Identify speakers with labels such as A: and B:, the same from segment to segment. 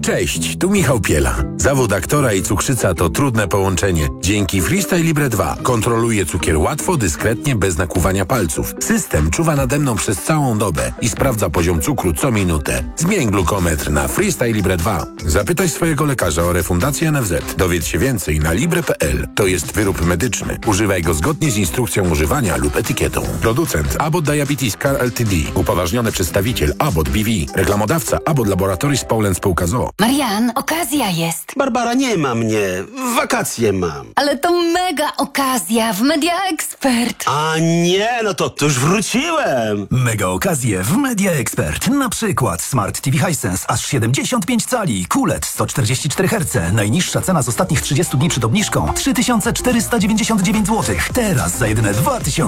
A: Cześć, tu Michał Piela. Zawód aktora i cukrzyca to trudne połączenie. Dzięki Freestyle Libre 2 kontroluję cukier łatwo, dyskretnie, bez nakłuwania palców. System czuwa nade mną przez całą dobę i sprawdza poziom cukru co minutę. Zmień glukometr na Freestyle Libre 2. Zapytaj swojego lekarza o refundację NFZ. Dowiedz się więcej na libre.pl. To jest wyrób medyczny. Używaj go zgodnie z instrukcją używania lub etykietą. Producent Abbott Diabetes Care Ltd. Upoważniony przedstawiciel Abbott BV. Reklamodawca Abbott Laboratories Poland Spółka z o.o.
B: Marian, okazja jest.
C: Barbara, nie ma mnie. Wakacje mam.
B: Ale to mega okazja w Media Expert.
C: A nie, no to już wróciłem.
D: Mega okazje w Media Expert. Na przykład Smart TV Hisense aż 75 cali, QLED 144 Hz. Najniższa cena z ostatnich 30 dni przed obniżką 3499 zł. Teraz za jedyne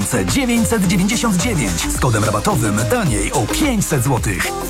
D: 2999. Z kodem rabatowym taniej o 500 zł.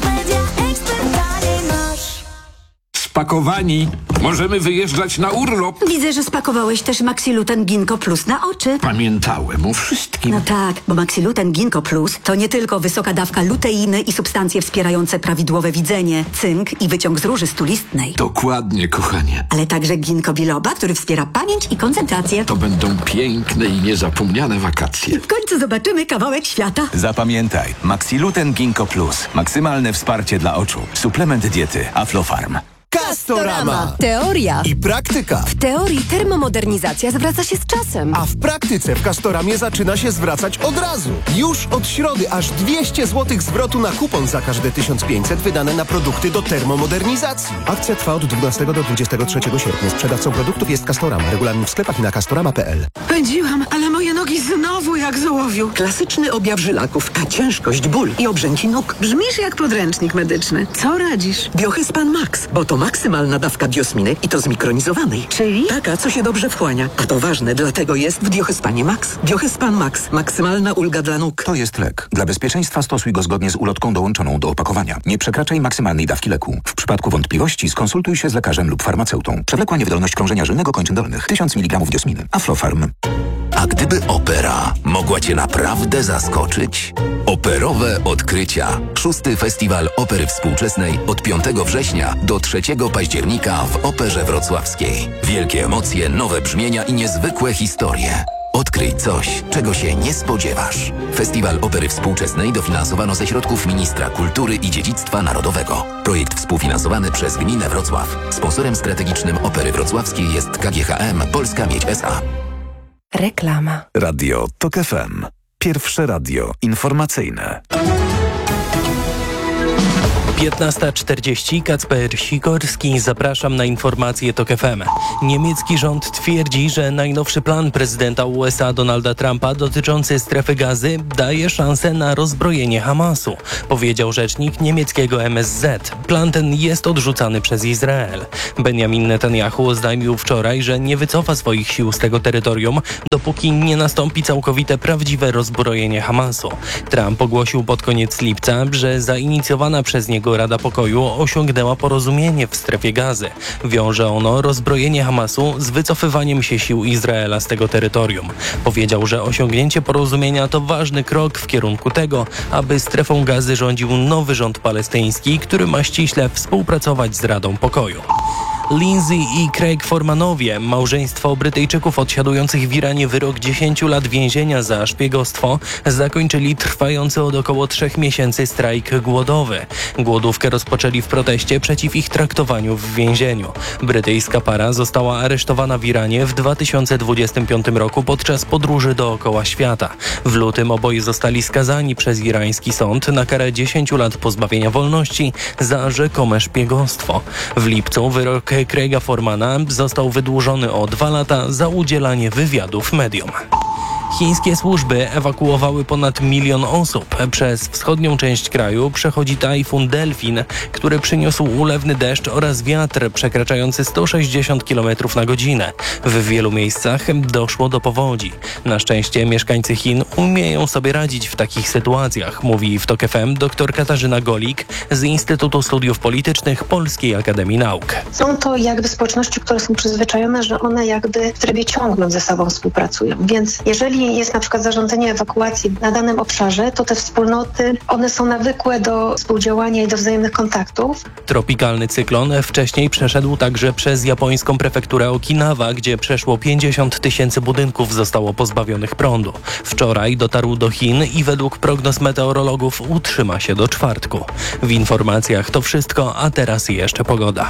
E: Spakowani. Możemy wyjeżdżać na urlop.
F: Widzę, że spakowałeś też Maxiluten Ginkgo Plus na oczy.
E: Pamiętałem o wszystkim.
F: No tak, bo Maxiluten Ginkgo Plus to nie tylko wysoka dawka luteiny i substancje wspierające prawidłowe widzenie, cynk i wyciąg z róży stulistnej.
E: Dokładnie, kochanie.
F: Ale także ginkgo biloba, który wspiera pamięć i koncentrację.
E: To będą piękne i niezapomniane wakacje.
F: W końcu zobaczymy kawałek świata.
D: Zapamiętaj, Maxiluten Ginkgo Plus. Maksymalne wsparcie dla oczu. Suplement diety Aflofarm.
G: Castorama.
H: Teoria
G: I praktyka.
H: W teorii termomodernizacja zwraca się z czasem.
G: A w praktyce w Castoramie zaczyna się zwracać od razu. Już od środy aż 200 zł zwrotu na kupon za każde 1500 wydane na produkty do termomodernizacji. Akcja trwa od 12 do 23 sierpnia. Sprzedawcą produktów jest Castorama. Regulamin w sklepach i na castorama.pl.
I: Pędziłam, ale moje nogi znowu jak z ołowiu. Klasyczny objaw żylaków, a ciężkość, ból i obrzęki nóg. Brzmisz jak podręcznik medyczny. Co radzisz? Biohyspan Max, bo to maksymalna dawka diosminy i to zmikronizowanej.
F: Czyli?
I: Taka, co się dobrze wchłania. A to ważne, dlatego jest w Biohyspanie Max. Biohyspan Max. Maksymalna ulga dla nóg.
J: To jest lek. Dla bezpieczeństwa stosuj go zgodnie z ulotką dołączoną do opakowania. Nie przekraczaj maksymalnej dawki leku. W przypadku wątpliwości skonsultuj się z lekarzem lub farmaceutą. Przewlekła niewydolność krążenia żylnego kończyn dolnych. 1000 mg diosminy. Aflofarm.
K: A gdyby opera mogła Cię naprawdę zaskoczyć? Operowe odkrycia. 6. Festiwal Opery Współczesnej od 5 września do 3 października w Operze Wrocławskiej. Wielkie emocje, nowe brzmienia i niezwykłe historie. Odkryj coś, czego się nie spodziewasz. Festiwal Opery Współczesnej dofinansowano ze środków Ministra Kultury i Dziedzictwa Narodowego. Projekt współfinansowany przez Gminę Wrocław. Sponsorem strategicznym Opery Wrocławskiej jest KGHM Polska Miedź S.A.
H: Reklama.
D: Radio TOK FM. Pierwsze radio informacyjne.
L: 15:40. Kacper Sikorski. Zapraszam na informacje TOK FM. Niemiecki rząd twierdzi, że najnowszy plan prezydenta USA Donalda Trumpa dotyczący strefy Gazy daje szansę na rozbrojenie Hamasu, powiedział rzecznik niemieckiego MSZ. Plan ten jest odrzucany przez Izrael. Benjamin Netanyahu oznajmił wczoraj, że nie wycofa swoich sił z tego terytorium, dopóki nie nastąpi całkowite prawdziwe rozbrojenie Hamasu. Trump ogłosił pod koniec lipca, że zainicjowana przez niego Rada Pokoju osiągnęła porozumienie w strefie Gazy. Wiąże ono rozbrojenie Hamasu z wycofywaniem się sił Izraela z tego terytorium. Powiedział, że osiągnięcie porozumienia to ważny krok w kierunku tego, aby strefą Gazy rządził nowy rząd palestyński, który ma ściśle współpracować z Radą Pokoju. Lindsay i Craig Formanowie, małżeństwo Brytyjczyków odsiadujących w Iranie wyrok 10 lat więzienia za szpiegostwo, zakończyli trwający od około 3 miesięcy strajk głodowy. Głodówkę rozpoczęli w proteście przeciw ich traktowaniu w więzieniu. Brytyjska para została aresztowana w Iranie w 2025 roku podczas podróży dookoła świata. W lutym oboje zostali skazani przez irański sąd na karę 10 lat pozbawienia wolności za rzekome szpiegostwo. W lipcu wyrok Craiga Formana został wydłużony o 2 lata za udzielanie wywiadów mediom. Chińskie służby ewakuowały ponad 1 milion osób. Przez wschodnią część kraju przechodzi tajfun Delfin, który przyniósł ulewny deszcz oraz wiatr przekraczający 160 km na godzinę. W wielu miejscach doszło do powodzi. Na szczęście mieszkańcy Chin umieją sobie radzić w takich sytuacjach, mówi w TOK FM dr Katarzyna Golik z Instytutu Studiów Politycznych Polskiej Akademii Nauk.
M: Są to jakby społeczności, które są przyzwyczajone, że one jakby w trybie ciągłym ze sobą współpracują. Więc jeżeli jeżeli jest na przykład zarządzanie ewakuacji na danym obszarze, to te wspólnoty, one są nawykłe do współdziałania i do wzajemnych kontaktów.
L: Tropikalny cyklon wcześniej przeszedł także przez japońską prefekturę Okinawa, gdzie przeszło 50 000 budynków zostało pozbawionych prądu. Wczoraj dotarł do Chin i według prognoz meteorologów utrzyma się do czwartku. W informacjach to wszystko, a teraz jeszcze pogoda.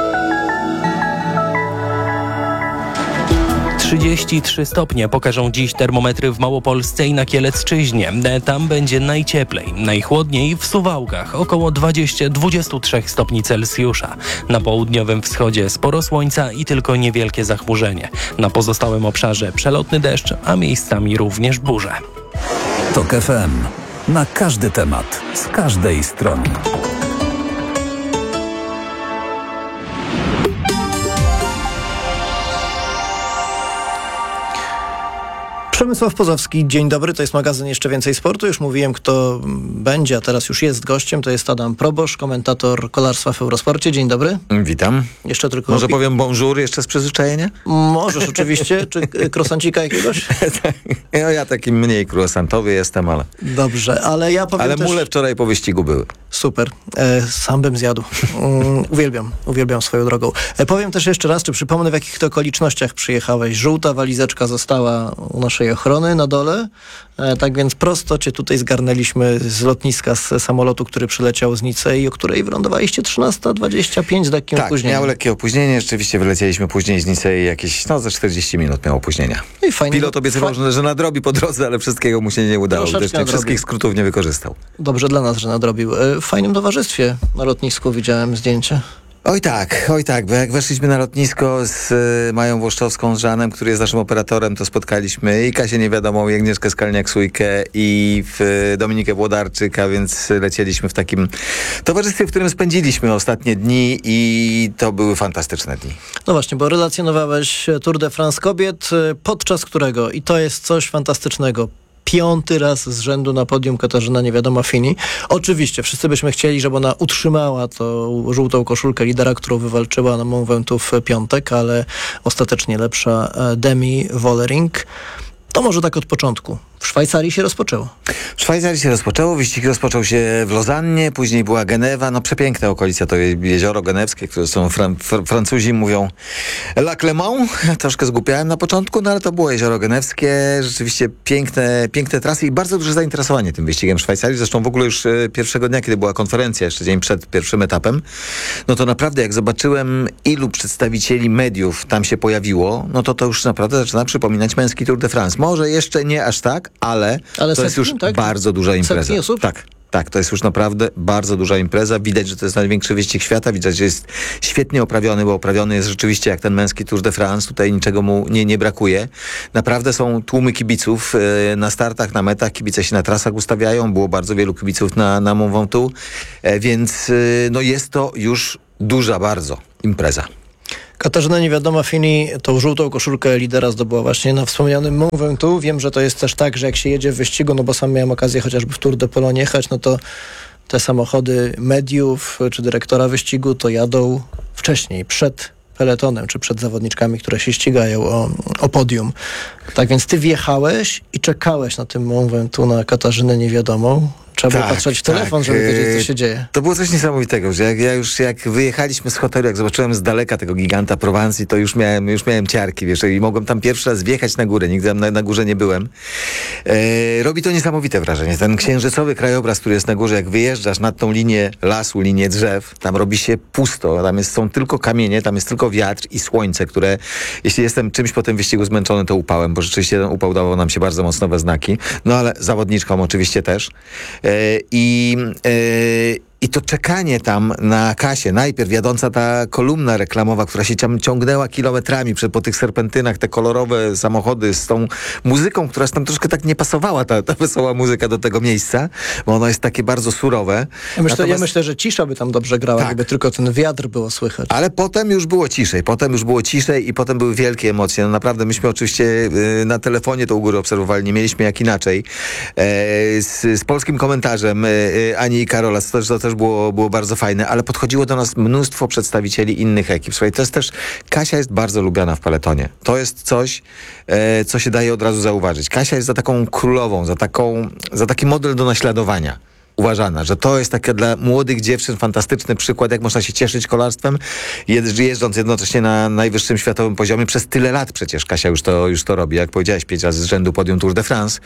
L: 33 stopnie pokażą dziś termometry w Małopolsce i na Kielecczyźnie. Tam będzie najcieplej, najchłodniej w Suwałkach, około 23 stopni Celsjusza. Na południowym wschodzie sporo słońca i tylko niewielkie zachmurzenie. Na pozostałym obszarze przelotny deszcz, a miejscami również burze.
D: TOK FM. Na każdy temat, z każdej strony. Przemysław Pozowski, dzień dobry, to jest magazyn Jeszcze Więcej Sportu. Już mówiłem, kto będzie, a teraz już jest gościem. To jest Adam Probosz, komentator kolarstwa w Eurosporcie. Dzień dobry.
N: Witam.
D: Jeszcze tylko...
N: Może powiem bonjour jeszcze z przyzwyczajenia?
D: Możesz oczywiście. Czy croissancika jakiegoś?
N: Ja taki mniej croissantowy jestem, ale...
D: Dobrze, ale ja powiem
N: ale
D: też...
N: mule wczoraj po wyścigu były.
D: Super. Sam bym zjadł. Uwielbiam swoją drogą. Powiem też jeszcze raz, czy przypomnę, w jakich to okolicznościach przyjechałeś. Żółta walizeczka została u naszej ochrony na dole. Tak więc prosto cię tutaj zgarnęliśmy z lotniska, z samolotu, który przyleciał z Nicei, o której wylądowaliście 13:25 z lekkim opóźnieniem.
N: Tak, miał lekkie opóźnienie. Rzeczywiście wylecieliśmy później z Nicei, jakieś ze 40 minut miał opóźnienia.
D: No i fajnie.
N: Pilot obiecywał, że nadrobi po drodze, ale wszystkiego mu się nie udało. Wszystkich skrótów nie wykorzystał.
D: Dobrze dla nas, że nadrobił. W fajnym towarzystwie na lotnisku widziałem zdjęcie.
N: Oj tak, bo jak weszliśmy na lotnisko z Mają Włoszczowską, z Żanem, który jest naszym operatorem, to spotkaliśmy i Kasię Niewiadomą, i Agnieszkę Skalniak-Sujkę i Dominikę Włodarczyk, a więc lecieliśmy w takim towarzystwie, w którym spędziliśmy ostatnie dni i to były fantastyczne dni.
D: No właśnie, bo relacjonowałeś Tour de France kobiet, podczas którego, i to jest coś fantastycznego, 5. raz z rzędu na podium Katarzyna Niewiadoma-Fini. Oczywiście, wszyscy byśmy chcieli, żeby ona utrzymała tą żółtą koszulkę lidera, którą wywalczyła na Mont Ventoux w piątek, ale ostatecznie lepsza Demi Vollering. To może tak od początku. W Szwajcarii się rozpoczęło.
N: W Szwajcarii się rozpoczęło, wyścig rozpoczął się w Lozannie, później była Genewa, przepiękna okolica, to jezioro genewskie, które są Francuzi mówią Lac Le Mans, troszkę zgłupiałem na początku, ale to było jezioro genewskie, rzeczywiście piękne trasy i bardzo duże zainteresowanie tym wyścigiem w Szwajcarii, zresztą w ogóle już pierwszego dnia, kiedy była konferencja, jeszcze dzień przed pierwszym etapem, no to naprawdę jak zobaczyłem, ilu przedstawicieli mediów tam się pojawiło, no to już naprawdę zaczyna przypominać męski Tour de France. Może jeszcze nie aż tak, ale to jest już bardzo duża impreza. Tak, to jest już naprawdę bardzo duża impreza. Widać, że to jest największy wyścig świata. Widać, że jest świetnie oprawiony, bo oprawiony jest rzeczywiście jak ten męski Tour de France. Tutaj niczego mu nie brakuje. Naprawdę są tłumy kibiców na startach, na metach. Kibice się na trasach ustawiają. Było bardzo wielu kibiców na Mont Ventoux. Więc jest to już duża bardzo impreza.
D: Katarzyna Niewiadoma-Fini tą żółtą koszulkę lidera zdobyła właśnie na wspomnianym Mont Ventoux. Wiem, że to jest też tak, że jak się jedzie w wyścigu, bo sam miałem okazję chociażby w Tour de Pologne jechać, no to te samochody mediów czy dyrektora wyścigu to jadą wcześniej, przed peletonem, czy przed zawodniczkami, które się ścigają o podium. Tak więc ty wjechałeś i czekałeś na tym Mont Ventoux na Katarzynę Niewiadomą. Trzeba było patrzeć w telefon, żeby wiedzieć, co się dzieje.
N: To było coś niesamowitego, że jak wyjechaliśmy z hotelu, jak zobaczyłem z daleka tego giganta Prowansji, to już miałem ciarki, i mogłem tam pierwszy raz wjechać na górę. Nigdy tam na górze nie byłem. Robi to niesamowite wrażenie. Ten księżycowy krajobraz, który jest na górze, jak wyjeżdżasz nad tą linię lasu, linię drzew, tam robi się pusto. Tam są tylko kamienie, tam jest tylko wiatr i słońce, które, jeśli jestem czymś po tym wyścigu zmęczony, to upałem, bo rzeczywiście ten upał dawał nam się bardzo mocno we znaki. No ale zawodniczkom oczywiście też. I to czekanie tam na kasie, najpierw jadąca ta kolumna reklamowa, która się tam ciągnęła kilometrami po tych serpentynach, te kolorowe samochody z tą muzyką, która tam troszkę tak nie pasowała, ta wesoła muzyka do tego miejsca, bo ono jest takie bardzo surowe.
D: Ja myślę, że cisza by tam dobrze grała, gdyby tylko ten wiatr było słychać.
N: Ale potem już było ciszej i potem były wielkie emocje. No naprawdę, myśmy oczywiście na telefonie to u góry obserwowali, nie mieliśmy jak inaczej. Z polskim komentarzem Ani i Karola, to też też było bardzo fajne, ale podchodziło do nas mnóstwo przedstawicieli innych ekip. Słuchaj, to jest też, Kasia jest bardzo lubiana w peletonie. To jest coś, co się daje od razu zauważyć. Kasia jest za taką królową, za taki model do naśladowania uważana, że to jest taki dla młodych dziewczyn fantastyczny przykład, jak można się cieszyć kolarstwem, jeżdżąc jednocześnie na najwyższym światowym poziomie. Przez tyle lat przecież Kasia już to robi, jak powiedziałeś, 5 razy z rzędu podium Tour de France.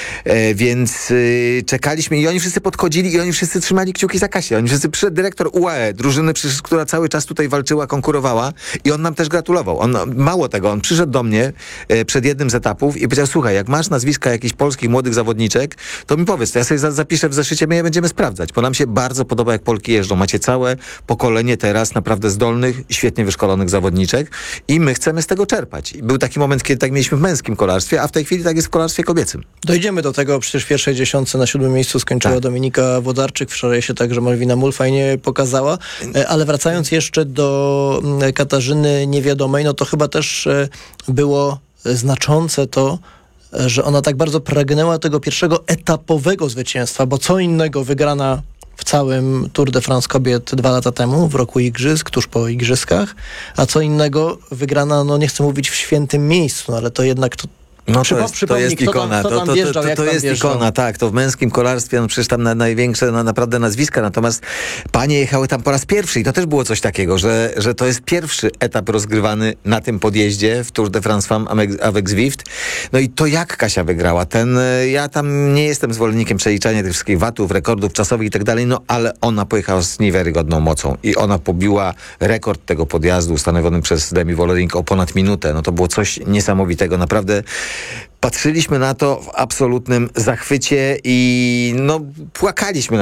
N: Więc czekaliśmy i oni wszyscy podchodzili i oni wszyscy trzymali kciuki za Kasię. Oni wszyscy, dyrektor UAE, drużyny, która cały czas tutaj walczyła, konkurowała i on nam też gratulował. Mało tego, on przyszedł do mnie przed jednym z etapów i powiedział, słuchaj, jak masz nazwiska jakichś polskich młodych zawodniczek, to mi powiedz, to ja sobie zapiszę w zeszycie, my je będziemy sprawdzać, bo nam się bardzo podoba, jak Polki jeżdżą. Macie całe pokolenie teraz naprawdę zdolnych, świetnie wyszkolonych zawodniczek i my chcemy z tego czerpać. I był taki moment, kiedy tak mieliśmy w męskim kolarstwie, a w tej chwili tak jest w kolarstwie kobiecym.
O: Dojdziemy do tego, przecież w pierwszej dziesiątce na 7. miejscu skończyła Dominika Włodarczyk, wczoraj się także Malwina Mul fajnie pokazała, ale wracając jeszcze do Katarzyny Niewiadomej, no to chyba też było znaczące to, że ona tak bardzo pragnęła tego pierwszego etapowego zwycięstwa, bo co innego wygrana w całym Tour de France kobiet 2 lata temu, w roku igrzysk, tuż po igrzyskach, a co innego wygrana, no nie chcę mówić w świętym miejscu, ale to jednak
N: No to jest ikona. To jest ikona, tak. To w męskim kolarstwie, no przecież tam największe naprawdę nazwiska, natomiast panie jechały tam po raz pierwszy i to też było coś takiego, że to jest pierwszy etap rozgrywany na tym podjeździe w Tour de France Femmes avec Zwift. No i to jak Kasia wygrała. Ja tam nie jestem zwolennikiem przeliczania tych wszystkich watów, rekordów czasowych i tak dalej, no ale ona pojechała z niewiarygodną mocą i ona pobiła rekord tego podjazdu ustanowiony przez Demi Vollering o ponad minutę. No to było coś niesamowitego. Naprawdę patrzyliśmy na to w absolutnym zachwycie i płakaliśmy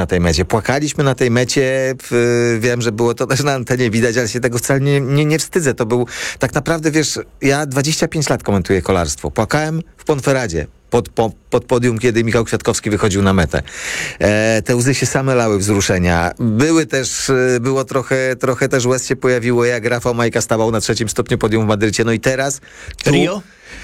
N: na tej mecie. Wiem, że było to też na antenie widać, ale się tego wcale nie wstydzę. To był tak naprawdę, wiesz, ja 25 lat komentuję kolarstwo. Płakałem w Ponferadzie. Pod podium, kiedy Michał Kwiatkowski wychodził na metę. Te łzy się same lały wzruszenia. Było trochę też łez się pojawiło, jak Rafał Majka stawał na 3. stopniu podium w Madrycie. No i teraz
O: Rio?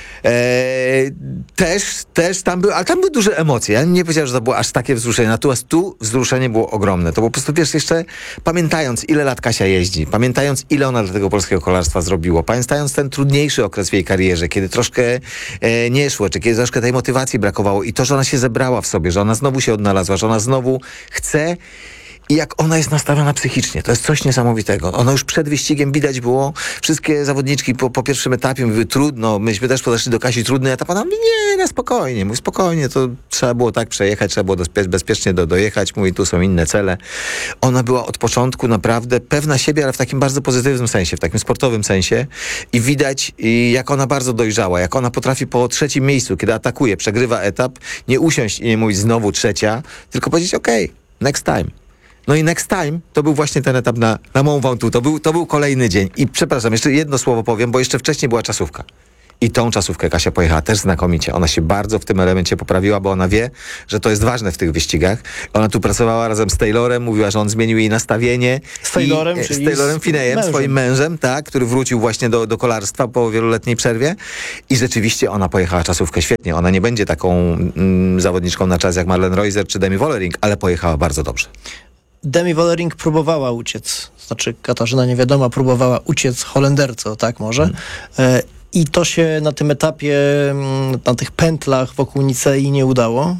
N: Też tam były, ale tam były duże emocje. Ja nie powiedziałem, że to było aż takie wzruszenie. Natomiast tu wzruszenie było ogromne. To po prostu, wiesz, jeszcze pamiętając, ile lat Kasia jeździ, pamiętając, ile ona dla tego polskiego kolarstwa zrobiło, pamiętając ten trudniejszy okres w jej karierze, kiedy troszkę nie szło, czy kiedy troszkę tej motywacji brakowało i to, że ona się zebrała w sobie, że ona znowu się odnalazła, że ona znowu chce. I jak ona jest nastawiona psychicznie, to jest coś niesamowitego. Ona już przed wyścigiem widać było, wszystkie zawodniczki po pierwszym etapie mówiły trudno, myśmy też podeszli do Kasi, trudny etap, ona mówi nie, spokojnie, mówi spokojnie, to trzeba było tak przejechać, trzeba było bezpiecznie dojechać, mówi tu są inne cele. Ona była od początku naprawdę pewna siebie, ale w takim bardzo pozytywnym sensie, w takim sportowym sensie i widać, jak ona bardzo dojrzała, jak ona potrafi po 3. miejscu, kiedy atakuje, przegrywa etap, nie usiąść i nie mówić znowu 3, tylko powiedzieć okej, next time. No i next time to był właśnie ten etap na Mont Ventoux. To był kolejny dzień. I przepraszam, jeszcze jedno słowo powiem, bo jeszcze wcześniej była czasówka. I tą czasówkę Kasia pojechała też znakomicie. Ona się bardzo w tym elemencie poprawiła, bo ona wie, że to jest ważne w tych wyścigach. Ona tu pracowała razem z Taylorem, mówiła, że on zmienił jej nastawienie.
O: Z Taylorem,
N: z Taylorem Finneyem, swoim mężem, tak, który wrócił właśnie do kolarstwa po wieloletniej przerwie. I rzeczywiście ona pojechała czasówkę świetnie. Ona nie będzie taką zawodniczką na czas jak Marlene Reuser czy Demi Vollering, ale pojechała bardzo dobrze.
O: Demi Vollering próbowała uciec, znaczy Katarzyna Niewiadoma próbowała uciec Holenderce, tak może. I to się na tym etapie, na tych pętlach wokół Nicei nie udało,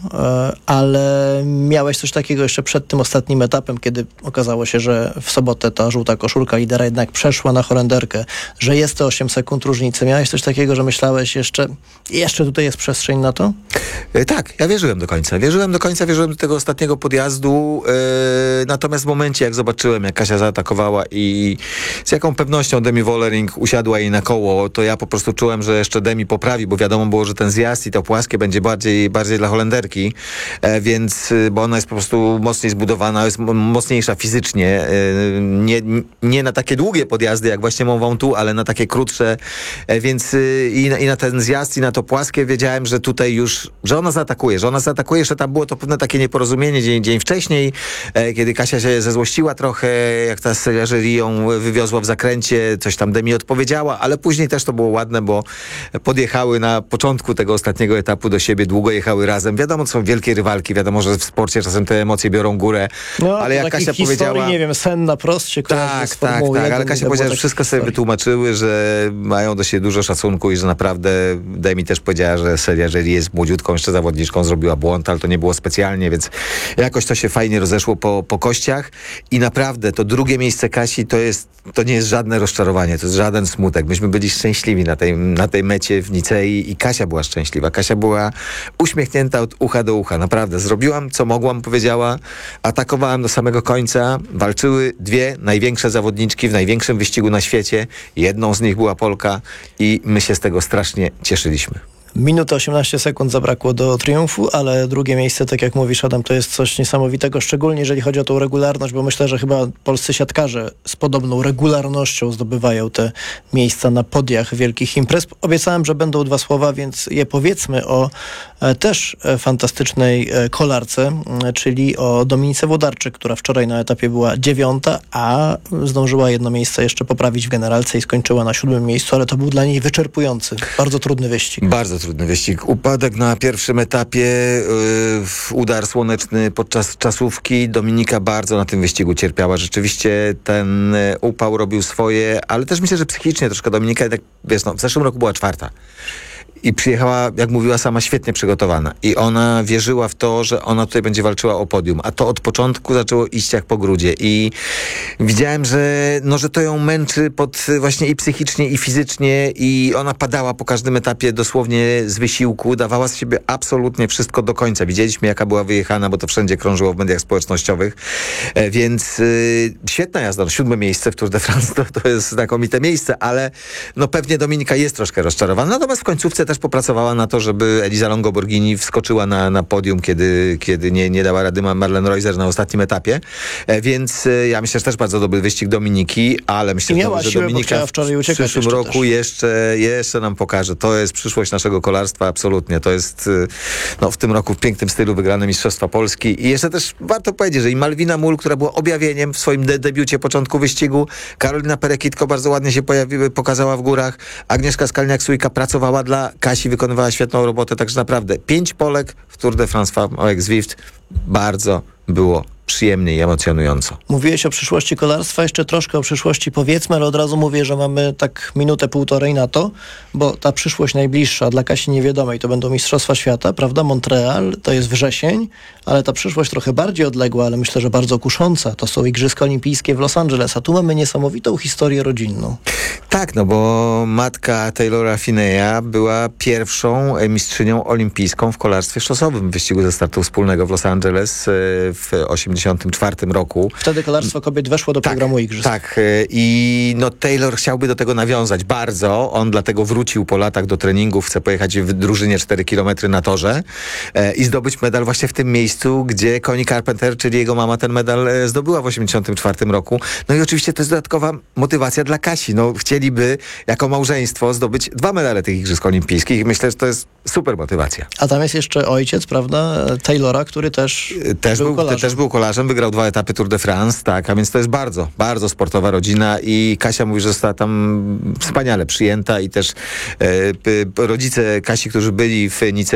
O: ale miałeś coś takiego jeszcze przed tym ostatnim etapem, kiedy okazało się, że w sobotę ta żółta koszulka lidera jednak przeszła na Holenderkę, że jest to 8 sekund różnicy. Miałeś coś takiego, że myślałeś jeszcze tutaj jest przestrzeń na to?
N: Tak, ja wierzyłem do końca. Wierzyłem do tego ostatniego podjazdu, natomiast w momencie, jak zobaczyłem, jak Kasia zaatakowała i z jaką pewnością Demi Vollering usiadła jej na koło, to ja po prostu czułem, że jeszcze Demi poprawi, bo wiadomo było, że ten zjazd i to płaskie będzie bardziej dla Holenderki, więc, bo ona jest po prostu mocniej zbudowana, jest mocniejsza fizycznie, nie na takie długie podjazdy, jak właśnie Mont Ventoux, ale na takie krótsze, więc i na ten zjazd, i na to płaskie wiedziałem, że tutaj już, że ona zaatakuje, że tam było to pewne takie nieporozumienie dzień wcześniej, kiedy Kasia się zezłościła trochę, jak ta Rio ją wywiozła w zakręcie, coś tam Demi odpowiedziała, ale później też to było ładne, ładne, bo podjechały na początku tego ostatniego etapu do siebie, długo jechały razem. Wiadomo, to są wielkie rywalki, wiadomo, że w sporcie czasem te emocje biorą górę,
O: No,
N: ale jak Kasia powiedziała...
O: nie wiem, sen na prost się kojarzy z Formułą 1,
N: ale Kasia powiedziała, że wszystko sobie wytłumaczyły, że mają do siebie dużo szacunku i że naprawdę, Demi też powiedziała, że Celia Joly jest młodziutką jeszcze zawodniczką, zrobiła błąd, ale to nie było specjalnie, więc jakoś to się fajnie rozeszło po kościach i naprawdę to drugie miejsce Kasi to nie jest żadne rozczarowanie, to jest żaden smutek. Myśmy byli szczęśliwi na tej mecie w Nicei i Kasia była szczęśliwa. Kasia była uśmiechnięta od ucha do ucha. Naprawdę. Zrobiłam, co mogłam, powiedziała. Atakowałam do samego końca. Walczyły dwie największe zawodniczki w największym wyścigu na świecie. Jedną z nich była Polka i my się z tego strasznie cieszyliśmy.
O: Minuta 18 sekund zabrakło do triumfu, ale drugie miejsce, tak jak mówisz, Adam, to jest coś niesamowitego, szczególnie jeżeli chodzi o tą regularność, bo myślę, że chyba polscy siatkarze z podobną regularnością zdobywają te miejsca na podiach wielkich imprez. Obiecałem, że będą dwa słowa, więc je powiedzmy o też fantastycznej kolarce, czyli o Dominice Włodarczyk, która wczoraj na etapie była 9., a zdążyła jedno miejsce jeszcze poprawić w generalce i skończyła na 7. miejscu, ale to był dla niej wyczerpujący, bardzo trudny wyścig.
N: Bardzo trudny wyścig. Upadek na pierwszym etapie, udar słoneczny podczas czasówki. Dominika bardzo na tym wyścigu cierpiała. Rzeczywiście ten upał robił swoje, ale też myślę, że psychicznie troszkę Dominika, jednak, wiesz, w zeszłym roku była 4. I przyjechała, jak mówiła sama, świetnie przygotowana. I ona wierzyła w to, że ona tutaj będzie walczyła o podium. A to od początku zaczęło iść jak po grudzie. I widziałem, że to ją męczy właśnie i psychicznie, i fizycznie. I ona padała po każdym etapie dosłownie z wysiłku. Dawała z siebie absolutnie wszystko do końca. Widzieliśmy, jaka była wyjechana, bo to wszędzie krążyło w mediach społecznościowych. Więc świetna jazda. 7. miejsce w Tour de France to jest znakomite miejsce, ale pewnie Dominika jest troszkę rozczarowana. Natomiast w końcówce też popracowała na to, żeby Elisa Longo-Borghini wskoczyła na podium, kiedy nie dała rady Marlene Reuser na ostatnim etapie. Więc ja myślę, że też bardzo dobry wyścig Dominiki, ale myślę, że Dominika w przyszłym roku jeszcze nam pokaże. To jest przyszłość naszego kolarstwa, absolutnie. To jest w tym roku w pięknym stylu wygrane Mistrzostwa Polski. I jeszcze też warto powiedzieć, że i Malwina Mul, która była objawieniem w swoim debiucie początku wyścigu, Karolina Perekitko bardzo ładnie się pokazała w górach, Agnieszka Skalniak-Sujka pracowała dla Kasi, wykonywała świetną robotę, także naprawdę 5 Polek w Tour de France Farm Zwift. Bardzo było przyjemnie i emocjonująco.
O: Mówiłeś o przyszłości kolarstwa, jeszcze troszkę o przyszłości powiedzmy, ale od razu mówię, że mamy tak minutę, półtorej na to, bo ta przyszłość najbliższa dla Kasi niewiadomej to będą Mistrzostwa Świata, prawda? Montreal, to jest wrzesień, ale ta przyszłość trochę bardziej odległa, ale myślę, że bardzo kusząca. To są Igrzyska Olimpijskie w Los Angeles, a tu mamy niesamowitą historię rodzinną.
N: Tak, bo matka Taylora Finney'a była pierwszą mistrzynią olimpijską w kolarstwie szosowym w wyścigu ze startu wspólnego w Los Angeles w 1984 roku.
O: Wtedy kolarstwo kobiet weszło do programu Igrzysk.
N: Tak. I Taylor chciałby do tego nawiązać bardzo. On dlatego wrócił po latach do treningów. Chce pojechać w drużynie 4 km na torze i zdobyć medal właśnie w tym miejscu, gdzie Connie Carpenter, czyli jego mama, ten medal zdobyła w 1984 roku. No i oczywiście to jest dodatkowa motywacja dla Kasi. Chcieliby jako małżeństwo zdobyć 2 medale tych Igrzysk Olimpijskich i myślę, że to jest super motywacja.
O: A tam jest jeszcze ojciec, prawda? Taylora, który też był kolarzem,
N: wygrał 2 etapy Tour de France, tak, a więc to jest bardzo, bardzo sportowa rodzina i Kasia mówi, że została tam wspaniale przyjęta i też rodzice Kasi, którzy byli w Nicei,